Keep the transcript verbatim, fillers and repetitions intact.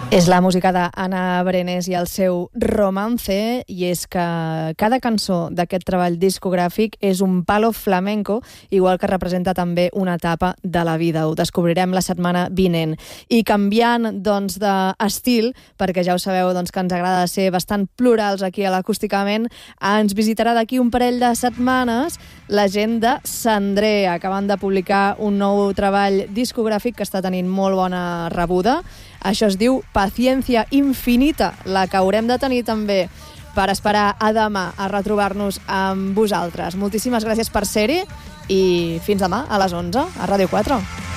És la música d'Anna Brenes i el seu Romance, i és que cada cançó d'aquest treball discogràfic és un palo flamenco, igual que representa també una etapa de la vida. Ho descobrirem la setmana vinent. I canviant doncs, d'estil, perquè ja ho sabeu doncs, que ens agrada ser bastant plurals aquí a l'Acústicament, ens visitarà d'aquí un parell de setmanes la gent de Sandré, acabant de publicar un nou treball discogràfic que està tenint molt bona rebuda. Això es diu Paciencia Infinita, la que haurem de tenir també per esperar a demà a retrobar-nos amb vosaltres. Moltíssimes gràcies per ser-hi i fins demà a les onze a Ràdio quatre.